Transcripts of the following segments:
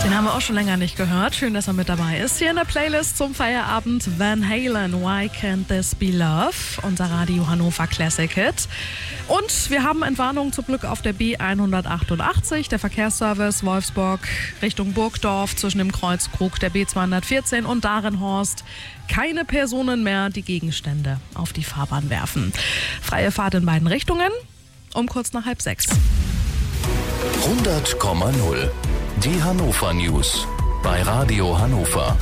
Den haben wir auch schon länger nicht gehört. Schön, dass er mit dabei ist. Hier in der Playlist zum Feierabend Van Halen, Why Can't This Be Love? Unser Radio Hannover Classic Hit. Und wir haben Entwarnung zum Glück auf der B188, der Verkehrsservice Wolfsburg Richtung Burgdorf zwischen dem Kreuzkrug der B214 und Darenhorst. Keine Personen mehr, die Gegenstände auf die Fahrbahn werfen. Freie Fahrt in beiden Richtungen um kurz nach 5:30. 100,0. Die Hannover News bei Radio Hannover.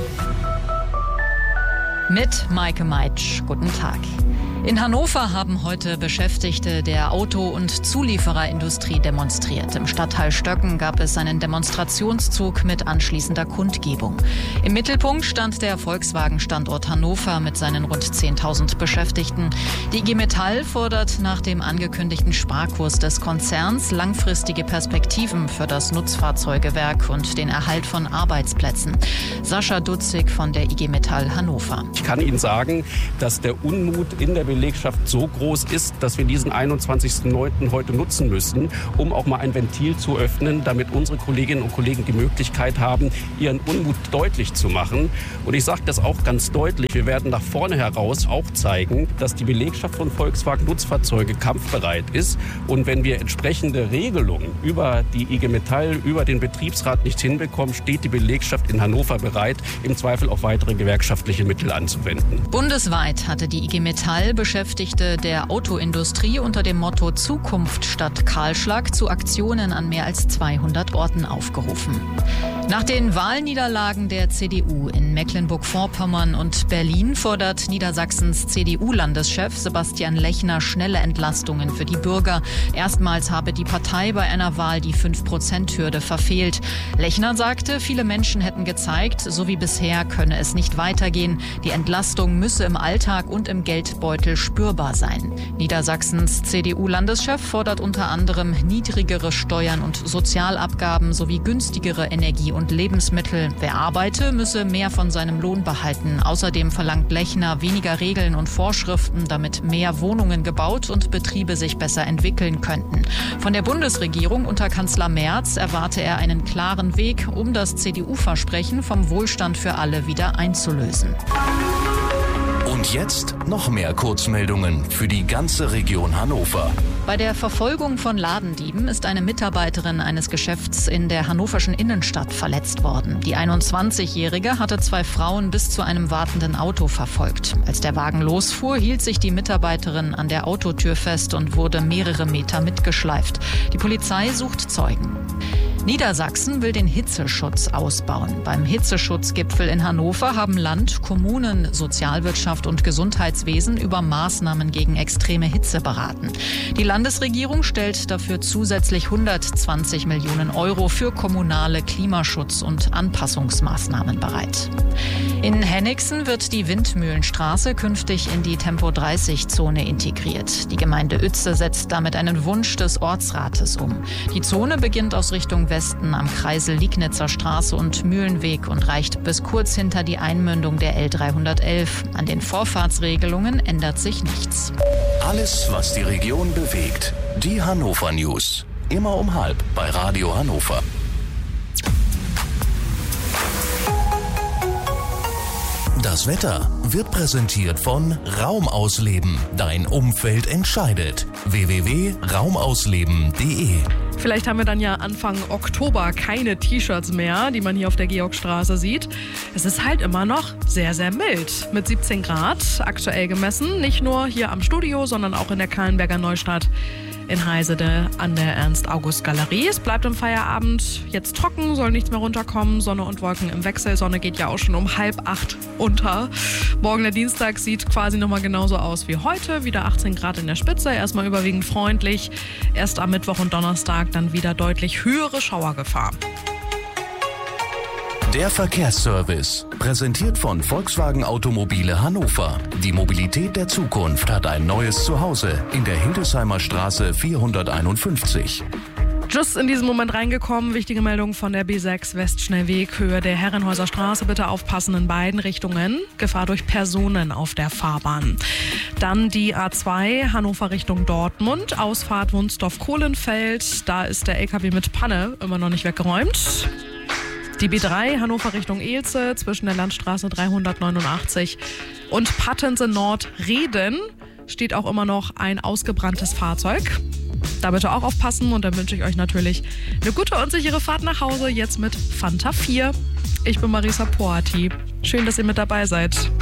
Mit Maike Meitsch. Guten Tag. In Hannover haben heute Beschäftigte der Auto- und Zuliefererindustrie demonstriert. Im Stadtteil Stöcken gab es einen Demonstrationszug mit anschließender Kundgebung. Im Mittelpunkt stand der Volkswagen-Standort Hannover mit seinen rund 10.000 Beschäftigten. Die IG Metall fordert nach dem angekündigten Sparkurs des Konzerns langfristige Perspektiven für das Nutzfahrzeugewerk und den Erhalt von Arbeitsplätzen. Sascha Dutzig von der IG Metall Hannover. Ich kann Ihnen sagen, dass der Unmut in der Belegschaft so groß ist, dass wir diesen 21.09. heute nutzen müssen, um auch mal ein Ventil zu öffnen, damit unsere Kolleginnen und Kollegen die Möglichkeit haben, ihren Unmut deutlich zu machen. Und ich sage das auch ganz deutlich, wir werden nach vorne heraus auch zeigen, dass die Belegschaft von Volkswagen Nutzfahrzeuge kampfbereit ist. Und wenn wir entsprechende Regelungen über die IG Metall, über den Betriebsrat nicht hinbekommen, steht die Belegschaft in Hannover bereit, im Zweifel auch weitere gewerkschaftliche Mittel anzuwenden. Bundesweit hatte die IG Metall Beschäftigte der Autoindustrie unter dem Motto Zukunft statt Kahlschlag zu Aktionen an mehr als 200 Orten aufgerufen. Nach den Wahlniederlagen der CDU in Mecklenburg-Vorpommern und Berlin fordert Niedersachsens CDU-Landeschef Sebastian Lechner schnelle Entlastungen für die Bürger. Erstmals habe die Partei bei einer Wahl die 5%-Hürde verfehlt. Lechner sagte, viele Menschen hätten gezeigt, so wie bisher könne es nicht weitergehen. Die Entlastung müsse im Alltag und im Geldbeutel spürbar sein. Niedersachsens CDU-Landeschef fordert unter anderem niedrigere Steuern und Sozialabgaben sowie günstigere Energie- und Lebensmittel. Wer arbeite, müsse mehr von seinem Lohn behalten. Außerdem verlangt Lechner weniger Regeln und Vorschriften, damit mehr Wohnungen gebaut und Betriebe sich besser entwickeln könnten. Von der Bundesregierung unter Kanzler Merz erwarte er einen klaren Weg, um das CDU-Versprechen vom Wohlstand für alle wieder einzulösen. Und jetzt noch mehr Kurzmeldungen für die ganze Region Hannover. Bei der Verfolgung von Ladendieben ist eine Mitarbeiterin eines Geschäfts in der hannoverschen Innenstadt verletzt worden. Die 21-Jährige hatte 2 Frauen bis zu einem wartenden Auto verfolgt. Als der Wagen losfuhr, hielt sich die Mitarbeiterin an der Autotür fest und wurde mehrere Meter mitgeschleift. Die Polizei sucht Zeugen. Niedersachsen will den Hitzeschutz ausbauen. Beim Hitzeschutzgipfel in Hannover haben Land, Kommunen, Sozialwirtschaft und Gesundheitswesen über Maßnahmen gegen extreme Hitze beraten. Die Landesregierung stellt dafür zusätzlich 120 Millionen Euro für kommunale Klimaschutz- und Anpassungsmaßnahmen bereit. In Henningsen wird die Windmühlenstraße künftig in die Tempo-30-Zone integriert. Die Gemeinde Uetze setzt damit einen Wunsch des Ortsrates um. Die Zone beginnt aus Richtung Westen am Kreisel Liegnitzer Straße und Mühlenweg und reicht bis kurz hinter die Einmündung der L311. An den Vorfahrtsregelungen ändert sich nichts. Alles, was die Region bewegt. Die Hannover News. Immer um 12 bei Radio Hannover. Das Wetter wird präsentiert von Raumausleben. Dein Umfeld entscheidet. www.raumausleben.de. Vielleicht haben wir dann ja Anfang Oktober keine T-Shirts mehr, die man hier auf der Georgstraße sieht. Es ist halt immer noch sehr, sehr mild. Mit 17 Grad aktuell gemessen. Nicht nur hier am Studio, sondern auch in der Kahlenberger Neustadt in Heisede an der Ernst-August-Galerie. Es bleibt im Feierabend jetzt trocken, soll nichts mehr runterkommen. Sonne und Wolken im Wechsel. Sonne geht ja auch schon um 7:30 unter. Morgen der Dienstag sieht quasi nochmal genauso aus wie heute. Wieder 18 Grad in der Spitze. Erstmal überwiegend freundlich. Erst am Mittwoch und Donnerstag dann wieder deutlich höhere Schauergefahr. Der Verkehrsservice, präsentiert von Volkswagen Automobile Hannover. Die Mobilität der Zukunft hat ein neues Zuhause in der Hildesheimer Straße 451. Just in diesem Moment reingekommen, wichtige Meldung von der B6 Westschnellweg, Höhe der Herrenhäuser Straße. Bitte aufpassen in beiden Richtungen. Gefahr durch Personen auf der Fahrbahn. Dann die A2 Hannover Richtung Dortmund, Ausfahrt Wunsdorf-Kohlenfeld. Da ist der LKW mit Panne immer noch nicht weggeräumt. Die B3 Hannover Richtung Elze zwischen der Landstraße 389 und Pattense Nord-Reden steht auch immer noch ein ausgebranntes Fahrzeug. Da bitte auch aufpassen und dann wünsche ich euch natürlich eine gute und sichere Fahrt nach Hause, jetzt mit Fanta 4. Ich bin Marisa Poati. Schön, dass ihr mit dabei seid.